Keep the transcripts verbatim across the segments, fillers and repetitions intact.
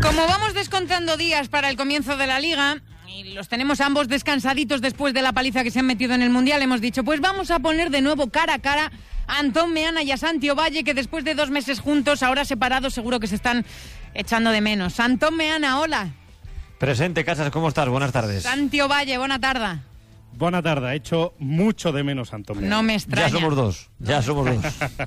Como vamos descontando días para el comienzo de la Liga y los tenemos ambos descansaditos después de la paliza que se han metido en el Mundial, hemos dicho, pues vamos a poner de nuevo cara a cara a Antón Meana y a Santi Ovalle, que después de dos meses juntos, ahora separados, seguro que se están echando de menos. Antón Meana, hola. Presente, Casas, ¿cómo estás? Buenas tardes. Santi Ovalle, buena tarde. Buena tarde, he hecho mucho de menos a Antón Meana. No me extraña. Ya somos dos, ya somos dos.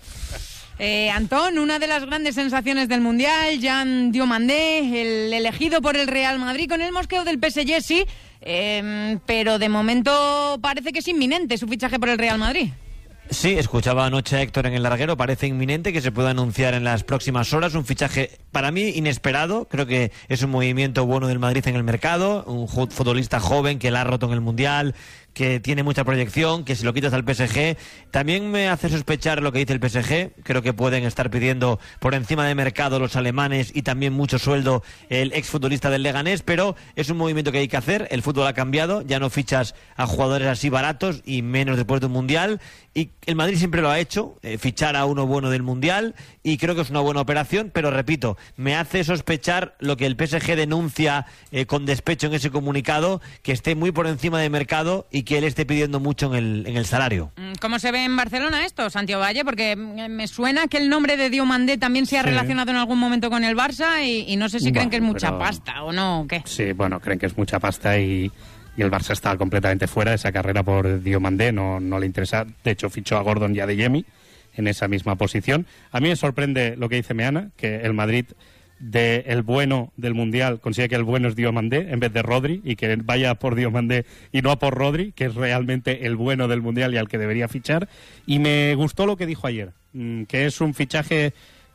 Eh, Antón, una de las grandes sensaciones del Mundial, Jean Diomandé, el elegido por el Real Madrid con el mosqueo del P S G, sí, eh, pero de momento parece que es inminente su fichaje por el Real Madrid. Sí, escuchaba anoche a Héctor en el larguero, parece inminente que se pueda anunciar en las próximas horas, un fichaje para mí inesperado, creo que es un movimiento bueno del Madrid en el mercado, un futbolista joven que la ha roto en el Mundial, que tiene mucha proyección, que si lo quitas al P S G, también me hace sospechar lo que dice el P S G, creo que pueden estar pidiendo por encima de mercado los alemanes y también mucho sueldo el exfutbolista del Leganés, pero es un movimiento que hay que hacer, el fútbol ha cambiado, ya no fichas a jugadores así baratos y menos después de un Mundial, y el Madrid siempre lo ha hecho, eh, fichar a uno bueno del Mundial, y creo que es una buena operación, pero repito, me hace sospechar lo que el P S G denuncia eh, con despecho en ese comunicado, que esté muy por encima de mercado y que él esté pidiendo mucho en el, en el salario. ¿Cómo se ve en Barcelona esto, Santiago Valle? Porque me suena que el nombre de Diomandé también se ha sí. relacionado en algún momento con el Barça y, y no sé si bueno, creen que es mucha pero... pasta o no, ¿o qué? Sí, bueno, creen que es mucha pasta y, y el Barça está completamente fuera de esa carrera por Diomandé, no, no le interesa. De hecho, fichó a Gordon y a Adeyemi en esa misma posición. A mí me sorprende lo que dice Meana, que el Madrid de el bueno del Mundial consigue que el bueno es Diomandé en vez de Rodri y que vaya por Diomandé y no a por Rodri, que es realmente el bueno del Mundial y al que debería fichar. Y me gustó lo que dijo ayer, que es un fichaje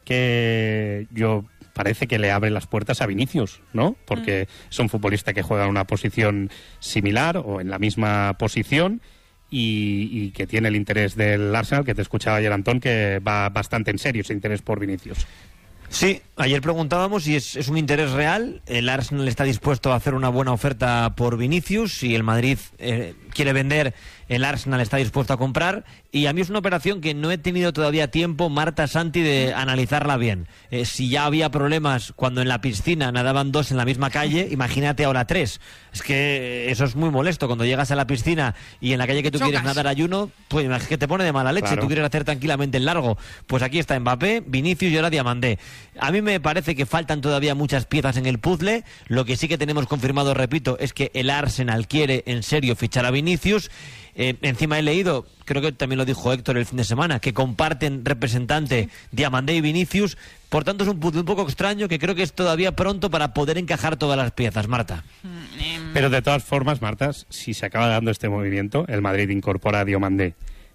que yo parece que le abre las puertas a Vinicius, ¿no? Porque mm. es un futbolista que juega en una posición similar o en la misma posición y, y que tiene el interés del Arsenal, que te escuchaba ayer, Antón, que va bastante en serio ese interés por Vinicius. Sí, ayer preguntábamos si es, es un interés real. El Arsenal está dispuesto a hacer una buena oferta por Vinicius. Si el Madrid eh, quiere vender, el Arsenal está dispuesto a comprar. Y a mí es una operación que no he tenido todavía tiempo, Marta, Santi, de analizarla bien. Eh, si ya había problemas cuando en la piscina nadaban dos en la misma calle, imagínate ahora tres. Es que eso es muy molesto. Cuando llegas a la piscina y en la calle que tú Chocas. quieres nadar hay uno, pues es que te pone de mala leche. Claro. Tú quieres hacer tranquilamente el largo. Pues aquí está Mbappé, Vinicius y ahora Diomandé. A mí me parece que faltan todavía muchas piezas en el puzzle. Lo que sí que tenemos confirmado, repito, es que el Arsenal quiere en serio fichar a Vinicius. Eh, encima he leído, creo que también lo dijo Héctor el fin de semana, que comparten representante Diomandé y Vinicius. Por tanto, es un puzzle un poco extraño que creo que es todavía pronto para poder encajar todas las piezas, Marta. Pero de todas formas, Marta, si se acaba dando este movimiento, el Madrid incorpora a Diomandé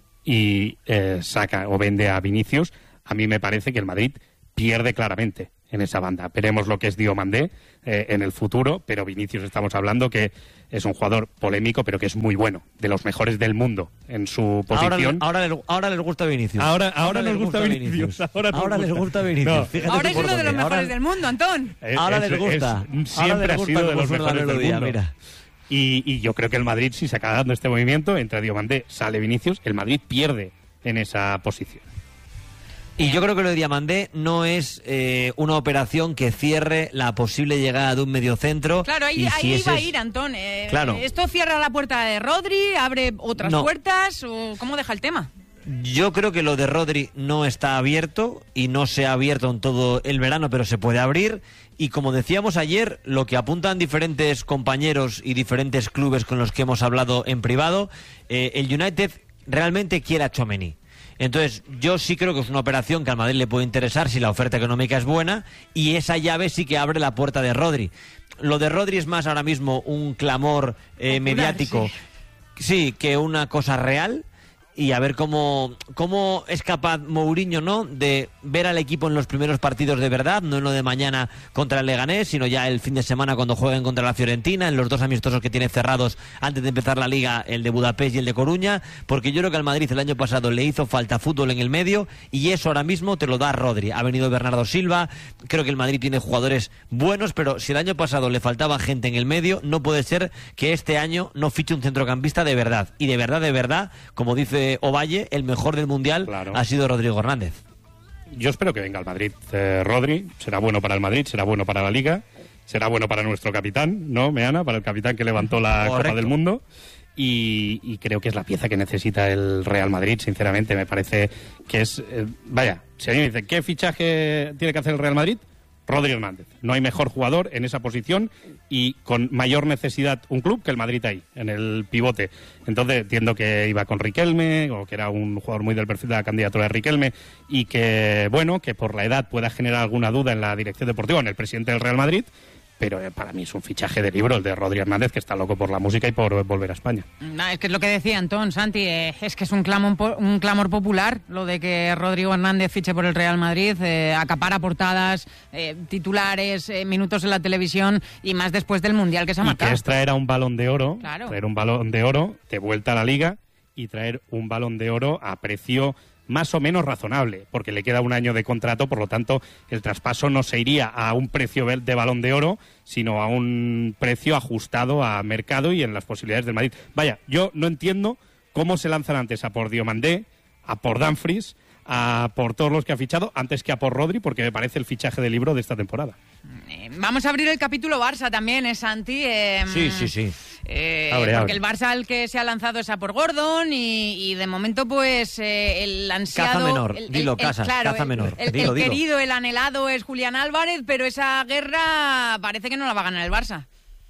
y eh, saca o vende a Vinicius, a mí me parece que el Madrid pierde claramente en esa banda. Veremos lo que es Diomandé eh, en el futuro, pero Vinicius estamos hablando que es un jugador polémico, pero que es muy bueno, de los mejores del mundo en su posición. Ahora, ahora, les, ahora les gusta Vinicius. Ahora, ahora, ahora les gusta Vinicius. Vinicius. Ahora, ahora gusta. les gusta Vinicius. No. Fíjate ahora es uno de los mejores ahora, del mundo, Antón. Es, ahora es, les gusta. Es, siempre ahora les gusta ha sido de los mejores del mundo. Mira. Y, y yo creo que el Madrid, si se acaba dando este movimiento, entre Diomandé, sale Vinicius, el Madrid pierde en esa posición. Y yo creo que lo de Diomandé no es eh, una operación que cierre la posible llegada de un mediocentro. Claro, ahí, ahí si iba a ir, Antón. Eh, claro. ¿Esto cierra la puerta de Rodri, abre otras no. puertas o cómo deja el tema? Yo creo que lo de Rodri no está abierto y no se ha abierto en todo el verano, pero se puede abrir. Y como decíamos ayer, lo que apuntan diferentes compañeros y diferentes clubes con los que hemos hablado en privado, eh, el United realmente quiere a Tchouaméni. Entonces, yo sí creo que es una operación que al Madrid le puede interesar si la oferta económica es buena, y esa llave sí que abre la puerta de Rodri. Lo de Rodri es más ahora mismo un clamor eh, Popular, mediático, sí. sí, que una cosa real. Y a ver cómo, cómo es capaz Mourinho, ¿no?, de ver al equipo en los primeros partidos de verdad, no en lo de mañana contra el Leganés, sino ya el fin de semana cuando jueguen contra la Fiorentina, en los dos amistosos que tiene cerrados antes de empezar la Liga, el de Budapest y el de Coruña, porque yo creo que al Madrid el año pasado le hizo falta fútbol en el medio y eso ahora mismo te lo da Rodri. Ha venido Bernardo Silva, creo que el Madrid tiene jugadores buenos, pero si el año pasado le faltaba gente en el medio, no puede ser que este año no fiche un centrocampista de verdad. Y de verdad, de verdad, como dice Ovalle, el mejor del Mundial claro. ha sido Rodrigo Hernández. Yo espero que venga al Madrid. Eh, Rodri será bueno para el Madrid, será bueno para la Liga será bueno para nuestro capitán, ¿no, Meana? Para el capitán que levantó la Correcto. Copa del Mundo. Y, y creo que es la pieza que necesita el Real Madrid, sinceramente. Me parece que es... Eh, vaya, si a mí me dicen, ¿qué fichaje tiene que hacer el Real Madrid? Rodri Hernández. No hay mejor jugador en esa posición y con mayor necesidad un club que el Madrid ahí, en el pivote. Entonces entiendo que iba con Riquelme, o que era un jugador muy del perfil de la candidatura de Riquelme, y que, bueno, que por la edad pueda generar alguna duda en la dirección deportiva, en el presidente del Real Madrid, pero eh, para mí es un fichaje de libro el de Rodri Hernández, que está loco por la música y por volver a España. No, es que es lo que decía Antón, Santi, eh, es que es un clamor, po- un clamor popular lo de que Rodrigo Hernández fiche por el Real Madrid, eh, acapara portadas, eh, titulares, eh, minutos en la televisión, y más después del Mundial que se ha Y marcado. que es traer a un Balón de Oro, Claro. traer un Balón de Oro de vuelta a la Liga y traer un Balón de Oro a precio más o menos razonable, porque le queda un año de contrato, por lo tanto el traspaso no se iría a un precio de Balón de Oro, sino a un precio ajustado a mercado y en las posibilidades del Madrid. Vaya, yo no entiendo cómo se lanzan antes a por Diomandé, a por Dumfries, a por todos los que ha fichado, antes que a por Rodri, porque me parece el fichaje de libro de esta temporada. Eh, vamos a abrir el capítulo Barça también, ¿eh, Santi? Eh, Sí, sí, sí. eh, Abre, porque abre. el Barça al que se ha lanzado es a por Gordon y, y de momento pues eh, el ansiado... Caza menor, el- el- dilo, el- Casas, claro, caza el- menor, El, dilo, el dilo. querido, el anhelado es Julián Álvarez, pero esa guerra parece que no la va a ganar el Barça.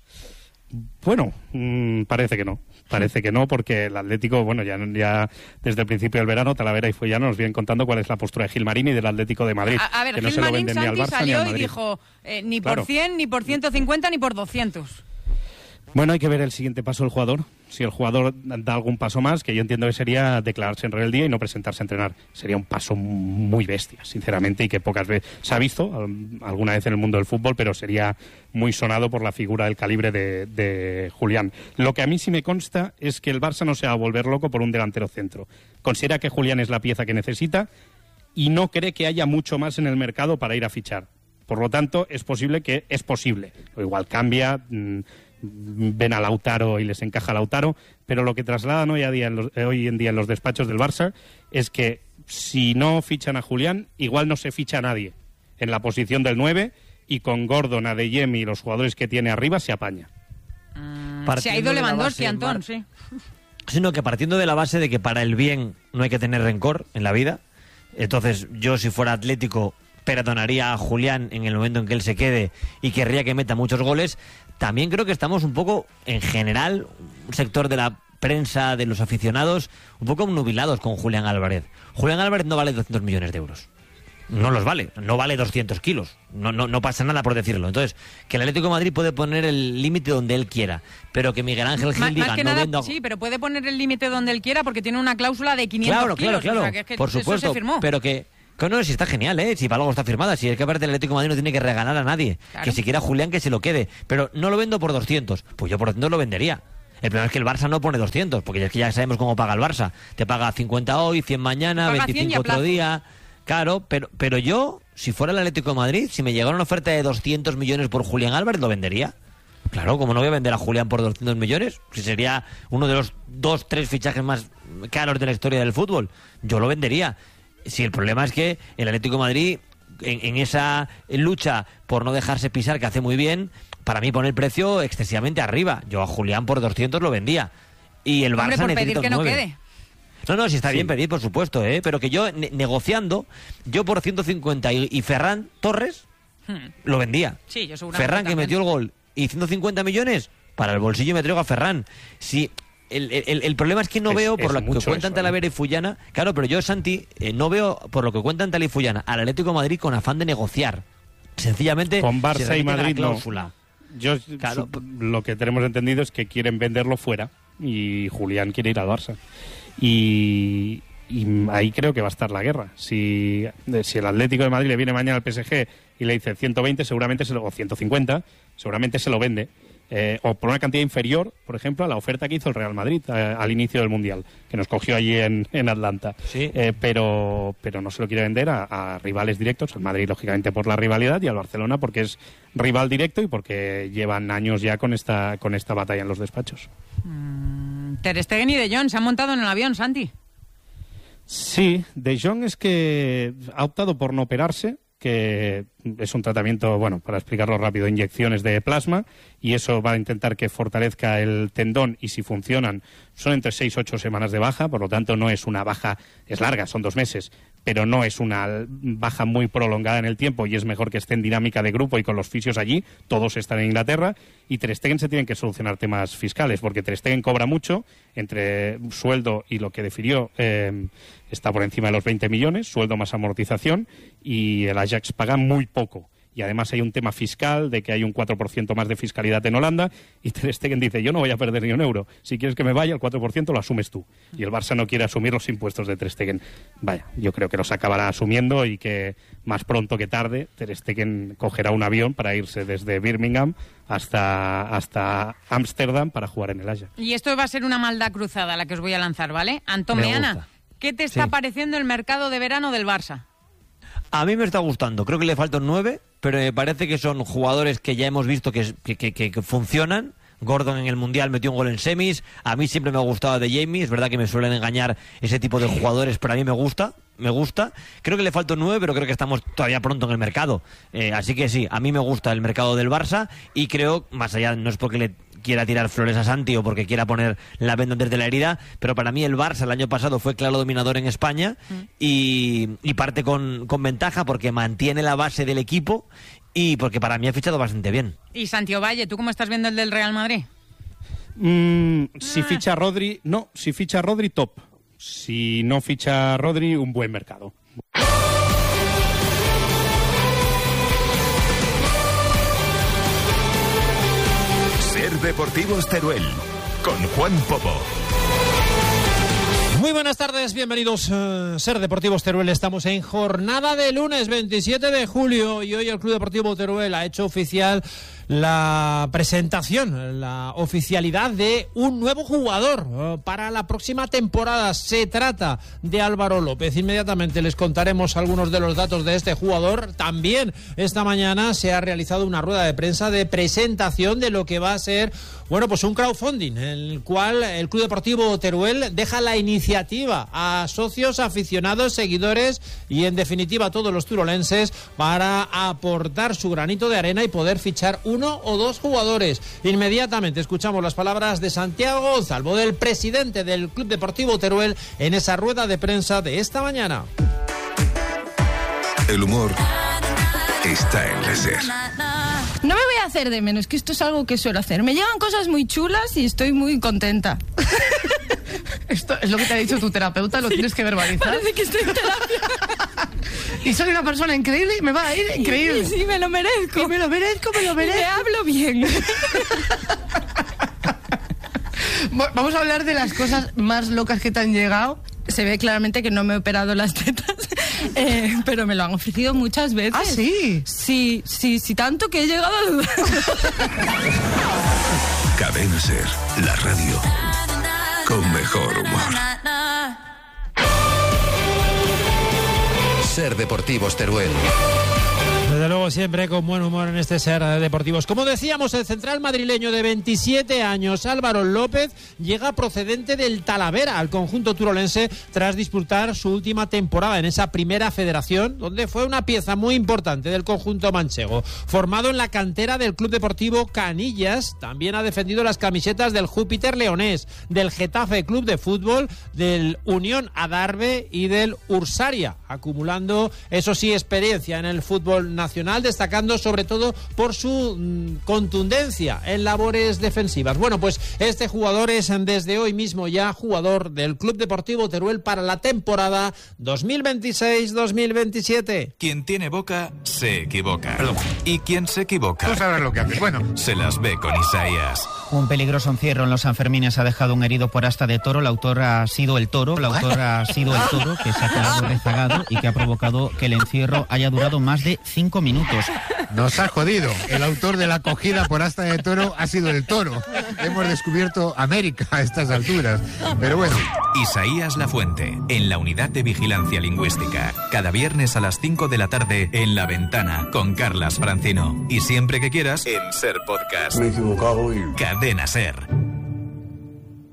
Bueno, mmm, parece que no. Parece que no, porque el Atlético, bueno, ya, ya desde el principio del verano, Talavera y Fuellano nos vienen contando cuál es la postura de Gilmarín y del Atlético de Madrid. A, a ver, que no se lo Gilmarín venden ni al Santi Barça ni al salió y Madrid. dijo eh, ni por Claro. cien, ni por ciento cincuenta, ni por doscientos. Bueno, hay que ver el siguiente paso del jugador. Si el jugador da algún paso más, que yo entiendo que sería declararse en rebeldía y no presentarse a entrenar. Sería un paso muy bestia, sinceramente, y que pocas veces se ha visto um, alguna vez en el mundo del fútbol, pero sería muy sonado por la figura del calibre de, de Julián. Lo que a mí sí me consta es que el Barça no se va a volver loco por un delantero centro. Considera que Julián es la pieza que necesita y no cree que haya mucho más en el mercado para ir a fichar. Por lo tanto, es posible que es posible. O igual cambia, mmm, ven a Lautaro y les encaja Lautaro, pero lo que trasladan hoy, a día en los, eh, hoy en día en los despachos del Barça es que si no fichan a Julián, igual no se ficha a nadie en la posición del nueve, y con Gordon, Adeyemi y los jugadores que tiene arriba se apaña. Mm, se Partiendo ha ido de la Lewandowski, base, Antón, Mar- sí. Sino que partiendo de la base de que para el bien no hay que tener rencor en la vida, entonces yo si fuera Atlético perdonaría a Julián en el momento en que él se quede y querría que meta muchos goles. También creo que estamos un poco, en general, un sector de la prensa, de los aficionados, un poco obnubilados con Julián Álvarez. Julián Álvarez no vale doscientos millones de euros. No los vale, no vale doscientos kilos. No, no, no pasa nada por decirlo. Entonces, que el Atlético de Madrid puede poner el límite donde él quiera, pero que Miguel Ángel Gil Más, diga más que no nada, vendo a- sí, pero puede poner el límite donde él quiera porque tiene una cláusula de quinientos Claro, claro, kilos. claro. O sea, que es que por eso supuesto. se firmó. Pero que, que no, si está genial, ¿eh? Si para algo está firmada. Si es que aparte el Atlético de Madrid no tiene que regalar a nadie. Claro. Que si quiera Julián que se lo quede. Pero no lo vendo por doscientos. Pues yo por doscientos lo vendería. El problema es que el Barça no pone doscientos, porque es que ya sabemos cómo paga el Barça. Te paga cincuenta hoy, cien mañana, Paga cien y veinticinco a otro plazo. día. Claro, pero, pero yo, si fuera el Atlético de Madrid, si me llegara una oferta de doscientos millones por Julián Álvarez, lo vendería. Claro, como no voy a vender a Julián por doscientos millones, si sería uno de los dos, tres fichajes más caros de la historia del fútbol, yo lo vendería. Si el problema es que el Atlético de Madrid, en, en esa lucha por no dejarse pisar, que hace muy bien, para mí pone el precio excesivamente arriba. Yo a Julián por doscientos lo vendía. Y el Hombre, Barça por necesita pedir un que no nueve. quede. No, no, si está Sí. bien pedir, por supuesto, ¿eh? Pero que yo, ne- negociando, yo por ciento cincuenta y, y Ferran Torres Hmm. lo vendía. Sí, yo seguramente Ferran, que también. metió el gol, y ciento cincuenta millones, para el bolsillo me traigo a Ferran. Si, el, el- el problema es que no Es- veo, por es lo que mucho cuentan eso, Talavera y Fullana, claro, pero yo, Santi, eh, no veo, por lo que cuentan Talavera y Fullana, al Atlético de Madrid con afán de negociar. Sencillamente, Con Barça se y remiten a la Madrid no. cláusula. Yo Claro. su- lo que tenemos entendido es que quieren venderlo fuera y Julián quiere ir al Barça. Y, y ahí creo que va a estar la guerra. Si, eh, si el Atlético de Madrid le viene mañana al P S G y le dice ciento veinte, seguramente se lo, o ciento cincuenta, seguramente se lo vende. Eh, o por una cantidad inferior, por ejemplo, a la oferta que hizo el Real Madrid eh, al inicio del Mundial, que nos cogió allí en, en Atlanta. Sí. Eh, pero, pero no se lo quiere vender a, a rivales directos, al Madrid lógicamente por la rivalidad y al Barcelona porque es rival directo y porque llevan años ya con esta, con esta batalla en los despachos. Ter Stegen y De Jong se han montado en el avión, Santi. Sí, De Jong es que ha optado por no operarse que es un tratamiento, bueno, para explicarlo rápido, inyecciones de plasma, y eso va a intentar que fortalezca el tendón, y si funcionan son entre seis y ocho semanas de baja, por lo tanto no es una baja, es larga, son dos meses, pero no es una baja muy prolongada en el tiempo, y es mejor que esté en dinámica de grupo y con los fisios allí, todos están en Inglaterra, y Ter Stegen se tienen que solucionar temas fiscales, porque Ter Stegen cobra mucho, entre sueldo y lo que definió eh, está por encima de los veinte millones, sueldo más amortización, y el Ajax paga muy poco. Y además hay un tema fiscal de que hay un cuatro por ciento más de fiscalidad en Holanda, y Ter Stegen dice, yo no voy a perder ni un euro, si quieres que me vaya el cuatro por ciento lo asumes tú. Y el Barça no quiere asumir los impuestos de Ter Stegen. Vaya, yo creo que los acabará asumiendo, y que más pronto que tarde Ter Stegen cogerá un avión para irse desde Birmingham hasta hasta Ámsterdam para jugar en el Ajax. Y esto va a ser una maldad cruzada la que os voy a lanzar, ¿vale? Antón Me Meana, gusta. ¿qué te está Sí. pareciendo el mercado de verano del Barça? A mí me está gustando. Creo que le faltan nueve, pero me parece que son jugadores que ya hemos visto que, que, que, que funcionan. Gordon en el Mundial metió un gol en semis. A mí siempre me ha gustado de Jamie. Es verdad que me suelen engañar ese tipo de jugadores, pero a mí me gusta. Me gusta. Creo que le faltan nueve, pero creo que estamos todavía pronto en el mercado. Eh, así que sí, a mí me gusta el mercado del Barça, y creo, más allá, no es porque le quiera tirar flores a Santi o porque quiera poner la venda antes de la herida, pero para mí el Barça el año pasado fue claro dominador en España, mm. y, y parte con, con ventaja porque mantiene la base del equipo y porque para mí ha fichado bastante bien. Y Santiago Valle, ¿tú cómo estás viendo el del Real Madrid? Mm, si Ah. ficha Rodri, no, si ficha Rodri, top. Si no ficha Rodri, un buen mercado. Ser Deportivos Teruel, con Juan Popo. Muy buenas tardes, bienvenidos a Ser Deportivos Teruel. Estamos en jornada de lunes veintisiete de julio, y hoy el Club Deportivo Teruel ha hecho oficial la presentación, la oficialidad de un nuevo jugador uh, para la próxima temporada. Se trata de Álvaro López. Inmediatamente les contaremos algunos de los datos de este jugador. También esta mañana se ha realizado una rueda de prensa de presentación de lo que va a ser, bueno, pues un crowdfunding, en el cual el Club Deportivo Teruel deja la iniciativa a socios, aficionados, seguidores y en definitiva a todos los turolenses para aportar su granito de arena y poder fichar uno o dos jugadores. Inmediatamente escuchamos las palabras de Santiago Gonzalvo, del presidente del Club Deportivo Teruel, en esa rueda de prensa de esta mañana. El humor está en la SER. No me voy a hacer de menos, que esto es algo que suelo hacer. Me llegan cosas muy chulas y estoy muy contenta. Esto es lo que te ha dicho tu terapeuta, lo sí, tienes que verbalizar. Parece que estoy en terapia. Y soy una persona increíble y me va a ir increíble. Sí, sí, me lo merezco. Y me lo merezco, me lo merezco. Me hablo bien. Vamos a hablar de las cosas más locas que te han llegado. Se ve claramente que no me he operado las tetas, eh, pero me lo han ofrecido muchas veces. ¿Ah, sí? Sí, sí, sí, tanto que he llegado a dudar. Cadena SER, la radio con mejor humor. Ser Deportivos Teruel. Desde luego siempre con buen humor en este Ser Deportivos. Como decíamos, el central madrileño de veintisiete años, Álvaro López, llega procedente del Talavera al conjunto turolense tras disputar su última temporada en esa primera federación, donde fue una pieza muy importante del conjunto manchego. Formado en la cantera del Club Deportivo Canillas, también ha defendido las camisetas del Júpiter Leonés, del Getafe Club de Fútbol, del Unión Adarve y del Ursaria, acumulando, eso sí, experiencia en el fútbol nacional. Nacional, destacando sobre todo por su mmm, contundencia en labores defensivas. Bueno, pues este jugador es desde hoy mismo ya jugador del Club Deportivo Teruel para la temporada dos mil veintiséis dos mil veintisiete. Quien tiene boca se equivoca. Perdón. Y quien se equivoca, tú sabes lo que haces. Bueno, se las ve con Isaías. Un peligroso encierro en los Sanfermines ha dejado un herido por asta de toro. El autor ha sido el toro. El autor ha sido el toro que se ha quedado rezagado y que ha provocado que el encierro haya durado más de cinco minutos. Nos ha jodido. El autor de la acogida por asta de toro ha sido el toro. Hemos descubierto América a estas alturas. Pero bueno. Isaías Lafuente, en la Unidad de Vigilancia Lingüística. Cada viernes a las cinco de la tarde en La Ventana con Carlas Francino. Y siempre que quieras en Ser Podcast. Me he equivocado y... Cadena Ser.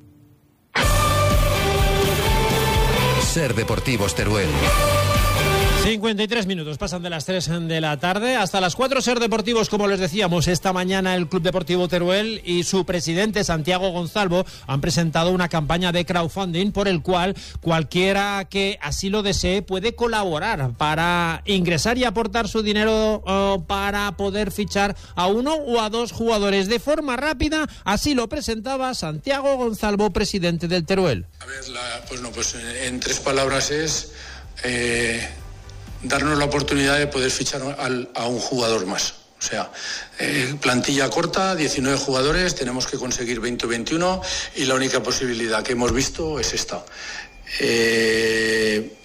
Ser Deportivos Teruel. cincuenta y tres minutos, pasan de las tres de la tarde hasta las cuatro. Ser Deportivos, como les decíamos, esta mañana el Club Deportivo Teruel y su presidente Santiago Gonzalvo han presentado una campaña de crowdfunding por el cual cualquiera que así lo desee puede colaborar para ingresar y aportar su dinero uh, para poder fichar a uno o a dos jugadores de forma rápida. Así lo presentaba Santiago Gonzalvo, presidente del Teruel. A ver, la, pues no, pues en tres palabras es eh, darnos la oportunidad de poder fichar al, a un jugador más. O sea, eh, plantilla corta, diecinueve jugadores, tenemos que conseguir veinte o veintiuno y la única posibilidad que hemos visto es esta. Eh,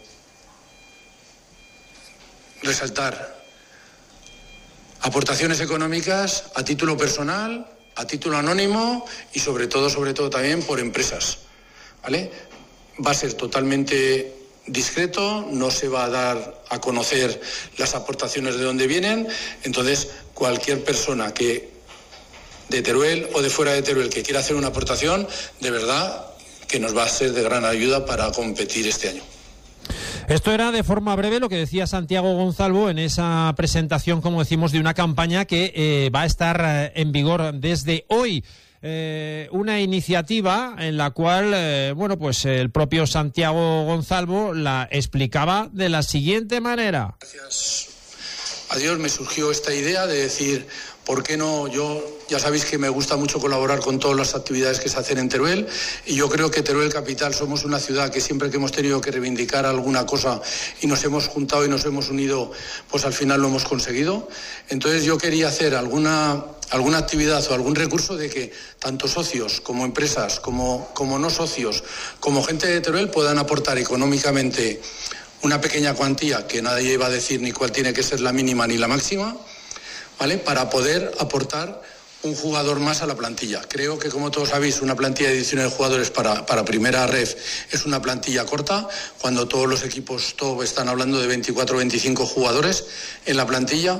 resaltar aportaciones económicas a título personal, a título anónimo y sobre todo, sobre todo también por empresas, ¿vale? Va a ser totalmente discreto, no se va a dar a conocer las aportaciones de dónde vienen, entonces cualquier persona que de Teruel o de fuera de Teruel que quiera hacer una aportación, de verdad que nos va a ser de gran ayuda para competir este año. Esto era de forma breve lo que decía Santiago Gonzalvo en esa presentación, como decimos, de una campaña que eh, va a estar eh, en vigor desde hoy. Eh, una iniciativa en la cual, eh, bueno, pues el propio Santiago Gonzalvo la explicaba de la siguiente manera. Gracias a Dios me surgió esta idea de decir, ¿por qué no? Yo, ya sabéis que me gusta mucho colaborar con todas las actividades que se hacen en Teruel y yo creo que Teruel Capital somos una ciudad que siempre que hemos tenido que reivindicar alguna cosa y nos hemos juntado y nos hemos unido, pues al final lo hemos conseguido. Entonces yo quería hacer alguna, alguna actividad o algún recurso de que tanto socios como empresas, como, como no socios, como gente de Teruel puedan aportar económicamente una pequeña cuantía, que nadie iba a decir ni cuál tiene que ser la mínima ni la máxima, ¿vale? Para poder aportar un jugador más a la plantilla. Creo que, como todos sabéis, una plantilla de diecinueve jugadores para, para primera ref es una plantilla corta, cuando todos los equipos top están hablando de veinticuatro o veinticinco jugadores en la plantilla.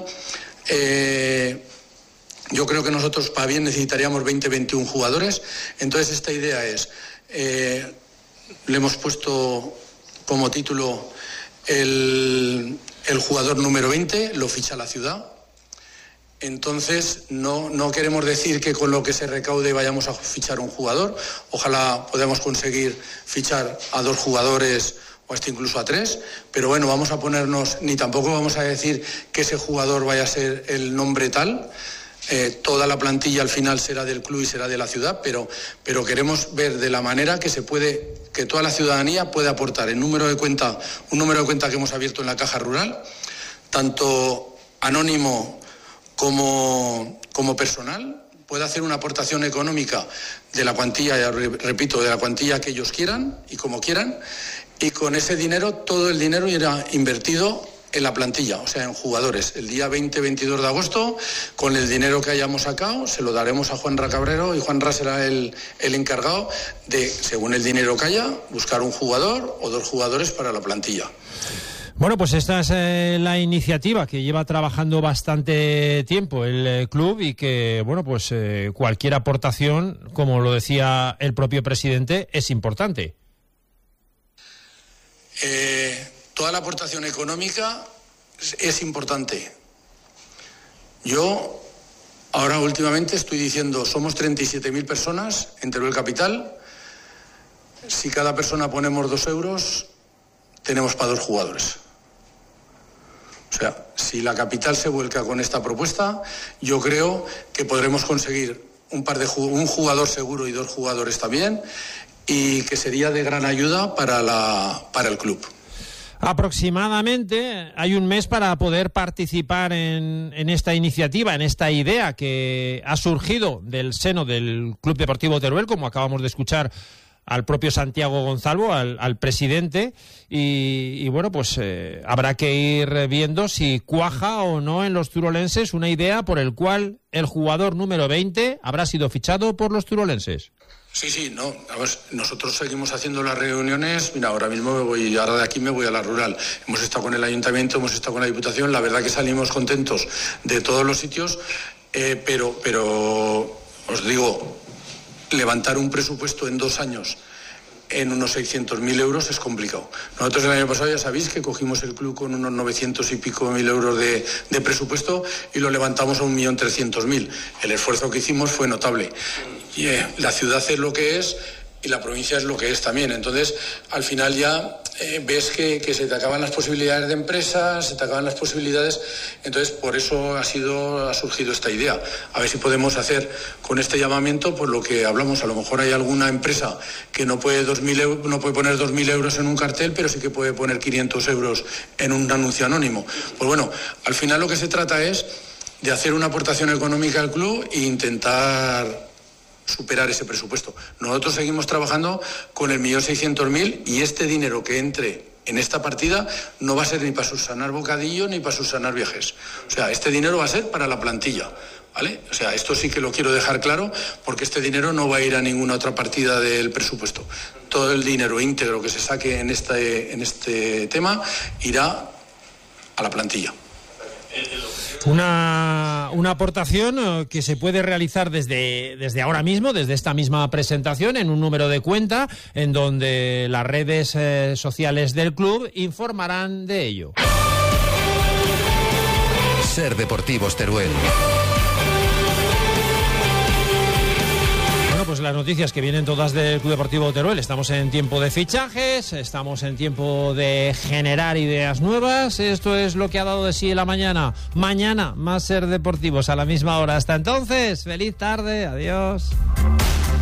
Eh, yo creo que nosotros para bien necesitaríamos veinte o veintiuno jugadores. Entonces esta idea es, eh, le hemos puesto como título el, el jugador número veinte, lo ficha la ciudad. Entonces, no, no queremos decir que con lo que se recaude vayamos a fichar un jugador. Ojalá podamos conseguir fichar a dos jugadores o hasta incluso a tres. Pero bueno, vamos a ponernos, ni tampoco vamos a decir que ese jugador vaya a ser el nombre tal. Eh, toda la plantilla al final será del club y será de la ciudad, pero, pero queremos ver de la manera que se puede, que toda la ciudadanía puede aportar el número de cuenta, un número de cuenta que hemos abierto en la Caja Rural, tanto anónimo Como, como personal, puede hacer una aportación económica de la cuantía, ya repito, de la cuantía que ellos quieran y como quieran, y con ese dinero, todo el dinero irá invertido en la plantilla, o sea, en jugadores. El día veinte veintidós de agosto, con el dinero que hayamos sacado, se lo daremos a Juanra Cabrero y Juanra será el, el encargado de, según el dinero que haya, buscar un jugador o dos jugadores para la plantilla. Bueno, pues esta es eh, la iniciativa que lleva trabajando bastante tiempo el eh, club y que, bueno, pues eh, cualquier aportación, como lo decía el propio presidente, es importante. Eh, toda la aportación económica es, es importante. Yo ahora últimamente estoy diciendo, somos treinta y siete mil personas en Teruel Capital. Si cada persona ponemos dos euros, tenemos para dos jugadores. O sea, si la capital se vuelca con esta propuesta, yo creo que podremos conseguir un par de un jugador seguro y dos jugadores también, y que sería de gran ayuda para la para el club. Aproximadamente hay un mes para poder participar en, en esta iniciativa, en esta idea que ha surgido del seno del Club Deportivo Teruel, como acabamos de escuchar al propio Santiago Gonzalvo, al, al presidente, y, y bueno, pues eh, habrá que ir viendo si cuaja o no en los turolenses una idea por el cual el jugador número veinte habrá sido fichado por los turolenses. Sí, sí, no, a ver, nosotros seguimos haciendo las reuniones. Mira, ahora mismo me voy, ahora de aquí me voy a la rural. Hemos estado con el ayuntamiento, hemos estado con la Diputación, la verdad que salimos contentos de todos los sitios, eh, pero, pero os digo, levantar un presupuesto en dos años en unos seiscientos mil euros es complicado. Nosotros el año pasado ya sabéis que cogimos el club con unos novecientos y pico mil euros de, de presupuesto y lo levantamos a un millón trescientos mil. El esfuerzo que hicimos fue notable. Y eh, la ciudad es lo que es y la provincia es lo que es también. Entonces, al final ya eh, ves que, que se te acaban las posibilidades de empresas, se te acaban las posibilidades. Entonces, por eso ha sido ha surgido esta idea. A ver si podemos hacer con este llamamiento, pues lo que hablamos. A lo mejor hay alguna empresa que no puede dos mil euros, no puede poner dos mil euros en un cartel, pero sí que puede poner quinientos euros en un anuncio anónimo. Pues bueno, al final lo que se trata es de hacer una aportación económica al club e intentar superar ese presupuesto. Nosotros seguimos trabajando con el millón seiscientos mil y este dinero que entre en esta partida no va a ser ni para subsanar Bocadillo ni para subsanar Viajes. O sea, este dinero va a ser para la plantilla, ¿vale? O sea, esto sí que lo quiero dejar claro porque este dinero no va a ir a ninguna otra partida del presupuesto. Todo el dinero íntegro que se saque en este, en este tema irá a la plantilla. Una, una aportación que se puede realizar desde, desde ahora mismo, desde esta misma presentación, en un número de cuenta en donde las redes eh, sociales del club informarán de ello. Ser Deportivos Teruel. Pues las noticias que vienen todas del Club Deportivo Teruel. Estamos en tiempo de fichajes, estamos en tiempo de generar ideas nuevas. Esto es lo que ha dado de sí la mañana. Mañana más Ser Deportivos a la misma hora. Hasta entonces, feliz tarde, adiós.